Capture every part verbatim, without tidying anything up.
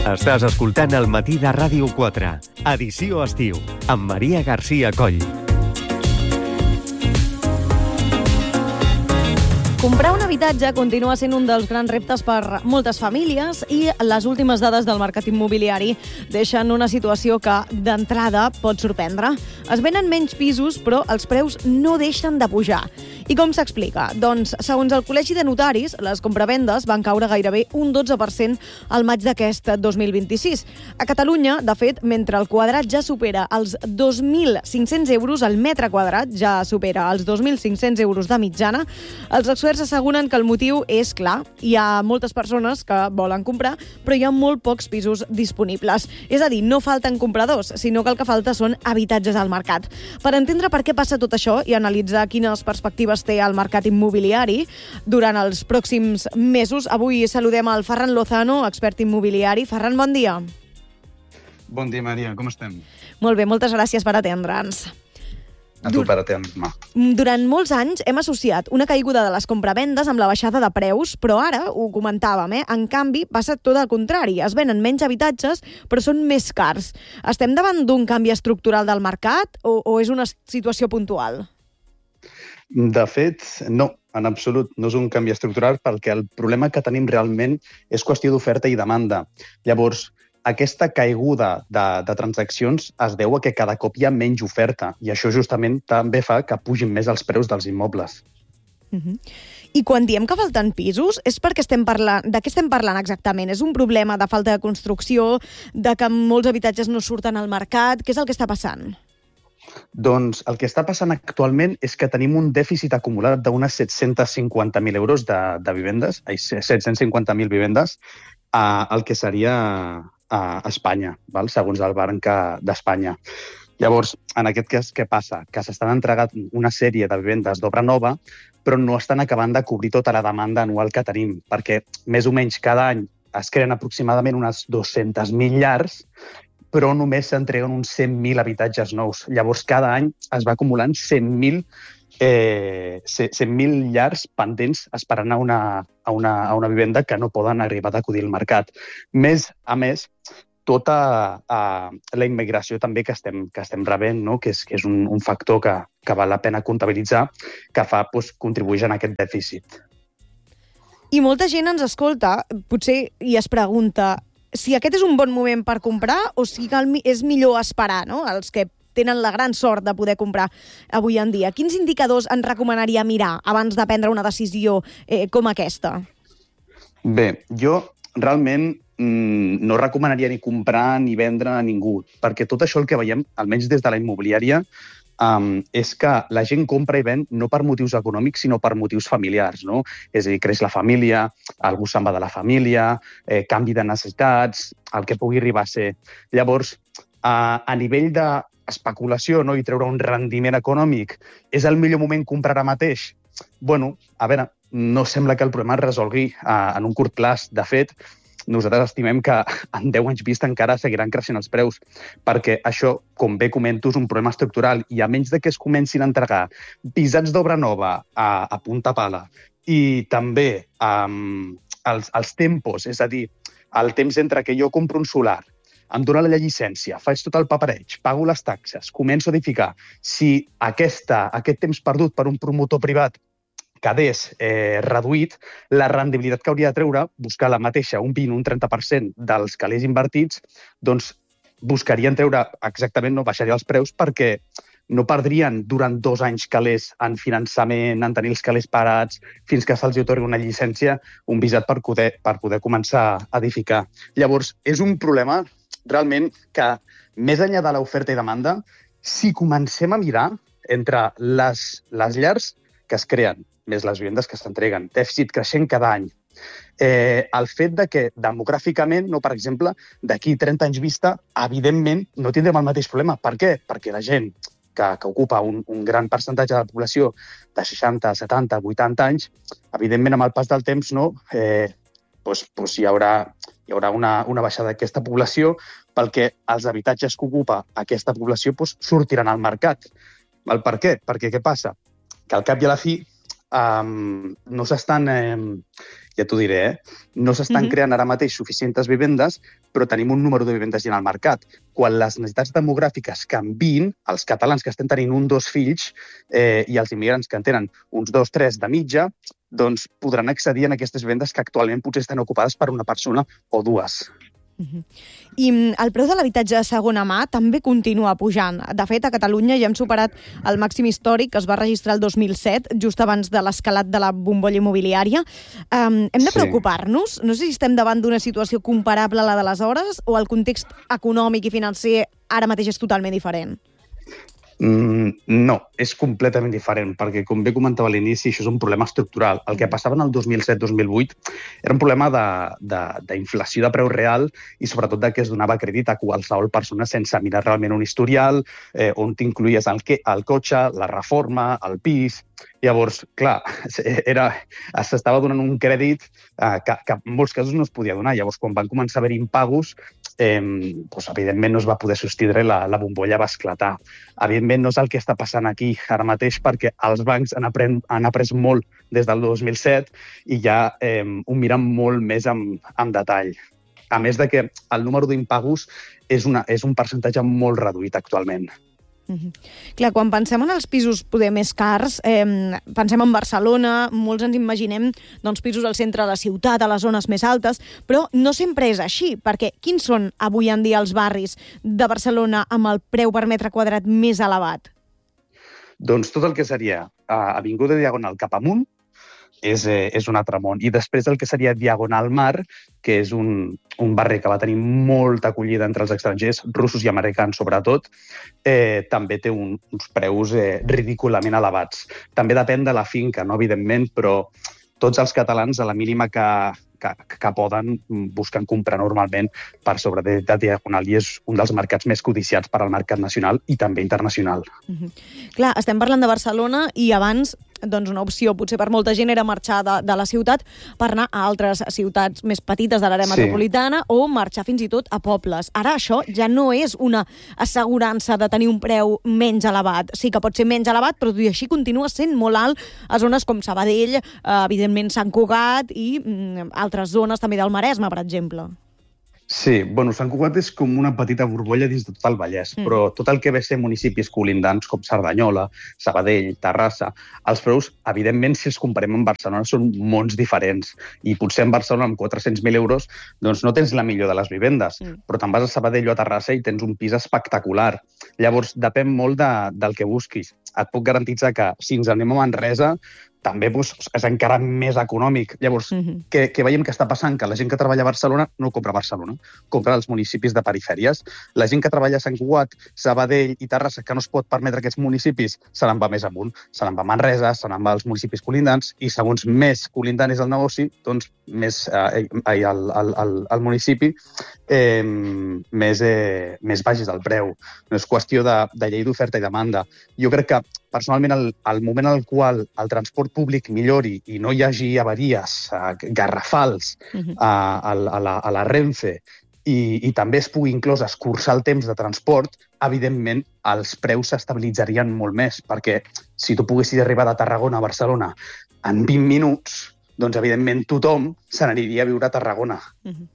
Estàs escoltant El matí de Ràdio quatre, edició estiu, amb Maria Garcia Coll. Comprar un habitatge continua sent un dels grans reptes per moltes famílies i les últimes dades del mercat immobiliari deixen una situació que, d'entrada, pot sorprendre. Es venen menys pisos, però els preus no deixen de pujar. I com s'explica? Doncs, segons el Col·legi de Notaris, les compravendes van caure gairebé un dotze per cent al maig d'aquest dos mil vint-i-sis. A Catalunya, de fet, mentre el quadrat ja supera els dos mil cinc-cents euros, el metre quadrat ja supera els dos mil cinc-cents euros de mitjana, els experts asseguren que el motiu és clar. Hi ha moltes persones que volen comprar, però hi ha molt pocs pisos disponibles. És a dir, no falten compradors, sinó que el que falta són habitatges al mercat. Per entendre per què passa tot això i analitzar quines perspectives té el mercat immobiliari durant els pròxims mesos, avui saludem al Ferran Lozano, expert immobiliari. Ferran, bon dia. Bon dia, Maria. Com estem? Molt bé, moltes gràcies per atendre'ns. A tu per atendre-me. Durant molts anys hem associat una caiguda de les compravendes amb la baixada de preus, però ara, ho comentàvem, eh? En canvi, passa tot el contrari. Es venen menys habitatges, però són més cars. Estem davant d'un canvi estructural del mercat o, o és una situació puntual? De fet, no, en absolut. No és un canvi estructural perquè el problema que tenim realment és qüestió d'oferta i demanda. Llavors, aquesta caiguda de, de transaccions es deu a que cada cop hi ha menys oferta i això justament també fa que pugin més els preus dels immobles. Uh-huh. I quan diem que falten pisos, és perquè estem parlant... De què estem parlant exactament? És un problema de falta de construcció, de que molts habitatges no surten al mercat? Què és el que està passant? Doncs el que està passant actualment és que tenim un dèficit acumulat d'unes set-cents cinquanta mil euros de, de vivendes, ai, set-cents cinquanta mil vivendes, a, el que seria a Espanya, val? Segons el Banc d'Espanya. Llavors, en aquest cas, què passa? Que s'estan entregant una sèrie de vivendes d'obra nova, però no estan acabant de cobrir tota la demanda anual que tenim, perquè més o menys cada any es creen aproximadament unes dues-centes mil llars, però només s'entreguen uns cent mil habitatges nous. Llavors, cada any es va acumulant cent mil eh, cent mil llars pendents esperant a una, a, una, a una vivenda que no poden arribar a acudir al mercat. Més a més, tota uh, la immigració també que estem, que estem rebent, no? que és, que és un, un factor que, que val la pena comptabilitzar, que fa, doncs, contribueix en aquest dèficit. I molta gent ens escolta, potser, i es pregunta si aquest és un bon moment per comprar o si cal, és millor esperar, no? Els que tenen la gran sort de poder comprar avui en dia. Quins indicadors ens recomanaria mirar abans de prendre una decisió eh, com aquesta? Bé, jo realment mmm, no recomanaria ni comprar ni vendre a ningú, perquè tot això el que veiem, almenys des de la immobiliària, Um, és que la gent compra i ven no per motius econòmics, sinó per motius familiars, no? És a dir, creix la família, algú se'n va de la família, eh, canvi de necessitats, el que pugui arribar a ser. Llavors, uh, a nivell d'especulació, no? I treure un rendiment econòmic, és el millor moment comprar ara mateix? Bueno, a veure, no sembla que el problema es resolgui uh, en un curt plaç. De fet, nosaltres estimem que en deu anys vista encara seguiran creixent els preus, perquè això, com bé comento, és un problema estructural i a menys de que es comencin a entregar pisats d'obra nova a, a punta pala i també um, els, els tempos, és a dir, el temps entre que jo compro un solar, em dona la llicència, faig tot el papereig, pago les taxes, començo a edificar. Si aquesta, aquest temps perdut per un promotor privat quedés eh, reduït, la rendibilitat que hauria de treure, buscar la mateixa, un vint o un trenta per cent dels calés invertits, doncs buscarien treure exactament, no baixaria els preus perquè no perdrien durant dos anys calés en finançament, en tenir els calés parats, fins que se'ls atorgui una llicència, un visat per poder, per poder començar a edificar. Llavors, és un problema realment que, més enllà de l'oferta i demanda, si comencem a mirar entre les, les llars que es creen, més les vivendes que s'entreguen, dèficit creixent cada any. Eh, el fet de que demogràficament, no, per exemple, d'aquí trenta anys vista, evidentment no tindrem el mateix problema. Per què? Perquè la gent que, que ocupa un, un gran percentatge de la població de seixanta, setanta, vuitanta anys, evidentment amb el pas del temps no, eh, doncs, doncs hi haurà, hi haurà una, una baixada d'aquesta població perquè els habitatges que ocupa aquesta població doncs, sortiran al mercat. El per què? Perquè què passa? Que al cap i a la fi Um, no s'estan eh, ja t'ho diré, eh? No s'estan Mhm. creant ara mateix suficients vivendes, però tenim un número de vivendes ja al mercat. Quan les necessitats demogràfiques canvin, els catalans que estem tenint un, dos fills eh, i els immigrants que en tenen uns dos, tres de mitja, doncs podran accedir a aquestes vivendes que actualment potser estan ocupades per una persona o dues. Mhm. I mm, el preu de l'habitatge de segona mà també continua pujant. De fet, a Catalunya ja hem superat el màxim històric que es va registrar el dos mil set, just abans de l'escalat de la bombolla immobiliària. Um, hem de Sí. preocupar-nos? No sé si estem davant d'una situació comparable a la d'aleshores o el context econòmic i financer ara mateix és totalment diferent. Mm, no, és completament diferent, perquè, com bé comentava a l'inici, això és un problema estructural. El que passava en el dos mil set dos mil vuit era un problema d'inflació de, de, de preu real i, sobretot, de que es donava crèdit a qualsevol persona sense mirar realment un historial, eh, on t'incluïes el, que, el cotxe, la reforma, el pis. Llavors, clar, era, s'estava donant un crèdit eh, que, que en molts casos no es podia donar. Llavors, quan van començar a haver impagos, eh, doncs, evidentment no es va poder sostindre, la, la bombolla va esclatar. Evidentment no és el que està passant aquí ara mateix, perquè els bancs han, apren, han après molt des del dos mil set i ja eh, ho miren molt més en, en detall. A més de que el número d'impagos és, una, és un percentatge molt reduït actualment. Mm-hmm. Clar, quan pensem en els pisos poder més cars, eh, pensem en Barcelona, molts ens imaginem doncs, pisos al centre de la ciutat, a les zones més altes, però no sempre és així, perquè quins són avui en dia els barris de Barcelona amb el preu per metre quadrat més elevat? Doncs tot el que seria uh, Avinguda Diagonal cap amunt, és, eh, és un altre món. I després el que seria Diagonal Mar, que és un, un barri que va tenir molta acollida entre els estrangers, russos i americans sobretot, eh, també té un, uns preus eh, ridículament elevats. També depèn de la finca, no? Evidentment, però tots els catalans, a la mínima que, que, que poden, busquen comprar normalment per sobre de, de Diagonal, i és un dels mercats més codiciats per al mercat nacional i també internacional. Mm-hmm. Clar, estem parlant de Barcelona i abans doncs una opció potser per molta gent era marxar de, de la ciutat per anar a altres ciutats més petites de l'àrea Sí. metropolitana o marxar fins i tot a pobles. Ara això ja no és una assegurança de tenir un preu menys elevat. Sí que pot ser menys elevat, però tot i així continua sent molt alt a zones com Sabadell, eh, evidentment Sant Cugat i mm, altres zones també del Maresme, per exemple. Sí, bueno, Sant Cugat és com una petita borbolla dins de tot el Vallès, mm. però tot el que ve a ser municipis colindants com Cerdanyola, Sabadell, Terrassa, els preus, evidentment, si els comparem amb Barcelona, són mons diferents. I potser en Barcelona, amb quatre-cents mil euros, doncs no tens la millor de les vivendes, mm. però te'n vas a Sabadell o a Terrassa i tens un pis espectacular. Llavors, depèn molt de, del que busquis. Et puc garantitzar que si ens anem a Manresa, també doncs, és encara més econòmic. Llavors, mm-hmm. què, què veiem que està passant? Que la gent que treballa a Barcelona no compra a Barcelona, compra als municipis de perifèries. La gent que treballa a Sant Cugat, Sabadell i Terrassa, que no es pot permetre aquests municipis, se n'en va més amunt. Se n'en va a Manresa, se n'en va als municipis colindants, i segons més colindant és el negoci, doncs més eh, el, el, el, el municipi eh, més, eh, més baix del preu. No és qüestió de, de llei d'oferta i demanda. Jo crec que personalment, el, el moment en el qual el transport públic millori i no hi hagi avaries uh, garrafals uh, a, a, la, a la Renfe i, i també es pugui inclòs escurçar el temps de transport, evidentment els preus s'estabilitzarien molt més, perquè si tu poguessis arribar de Tarragona a Barcelona en vint minuts, doncs evidentment tothom se n'aniria a viure a Tarragona. Uh-huh.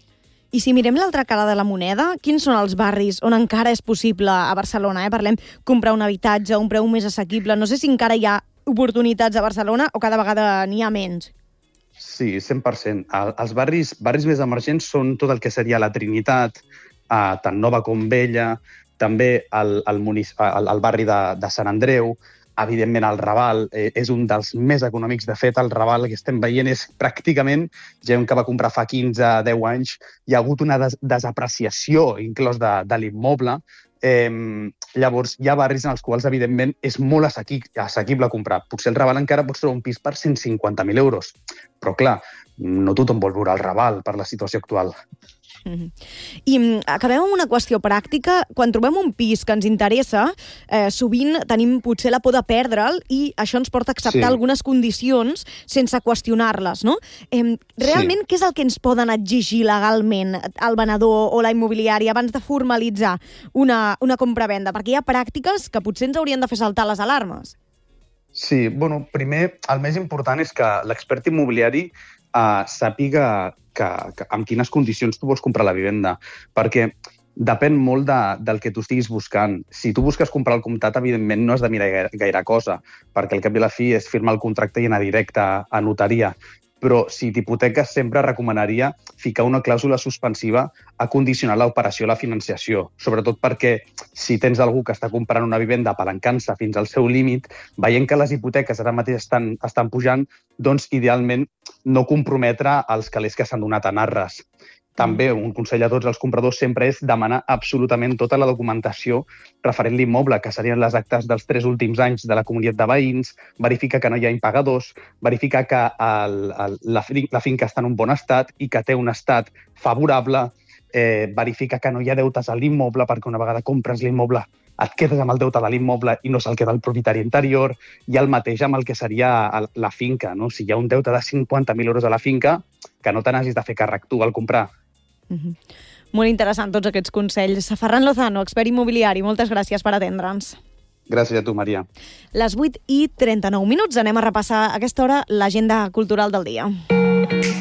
I si mirem l'altra cara de la moneda, quins són els barris on encara és possible a Barcelona? Eh? Parlem comprar un habitatge a un preu més assequible. No sé si encara hi ha oportunitats a Barcelona o cada vegada n'hi ha menys. Sí, cent per cent. El, els barris, barris més emergents són tot el que seria la Trinitat, eh, tant Nova com Vella, també el, el, munic- el, el barri de, de Sant Andreu, evidentment el Raval eh, és un dels més econòmics. De fet, el Raval que estem veient és pràcticament gent que va comprar fa quinze a deu anys. Hi ha hagut una des desapreciació inclòs de, de l'immoble. Eh, llavors, hi ha barris en els quals, evidentment, és molt assequi assequible comprar. Potser el Raval encara pot ser un pis per cent cinquanta mil euros. Però, clar, no tothom vol viure al Raval per la situació actual. Mm-hmm. I acabem amb una qüestió pràctica. Quan trobem un pis que ens interessa, eh, sovint tenim potser la por de perdre'l i això ens porta a acceptar sí. algunes condicions sense qüestionar-les, no? Eh, realment, sí. què és el que ens poden exigir legalment el venedor o la immobiliària abans de formalitzar una, una compra-venda? Perquè hi ha pràctiques que potser ens haurien de fer saltar les alarmes. Sí, bueno, primer, el més important és que l'expert immobiliari uh, sàpiga que, que, amb quines condicions tu vols comprar la vivenda, perquè depèn molt de, del que tu estiguis buscant. Si tu busques comprar al comptat, evidentment no has de mirar gaire, gaire cosa, perquè al cap i a la fi és firmar el contracte i anar directe a, a notaria. Però si t'hipoteques sempre recomanaria ficar una clàusula suspensiva a condicionar l'operació a la financiació, sobretot perquè si tens algú que està comprant una vivenda apalancant-se fins al seu límit, veient que les hipoteques ara mateix estan, estan pujant, doncs idealment no comprometre els calés que s'han donat en arres. També un consell a tots els compradors sempre és demanar absolutament tota la documentació referent a l'immoble, que serien les actes dels tres últims anys de la comunitat de veïns, verificar que no hi ha impagadors, verificar que el, el, la, la finca està en un bon estat i que té un estat favorable, eh, verificar que no hi ha deutes a l'immoble, perquè una vegada compres l'immoble et quedes amb el deute de l'immoble i no se'l queda el propietari anterior, i el mateix amb el que seria la finca, no? Si hi ha un deute de cinquanta mil euros a la finca, que no te n'hagis de fer càrrec tu al comprar. Mm-hmm. Molt interessant tots aquests consells. Ferran Lozano, expert immobiliari, moltes gràcies per atendre'ns. Gràcies a tu, Maria. Les vuit i trenta-nou minuts anem a repassar a aquesta hora l'agenda cultural del dia.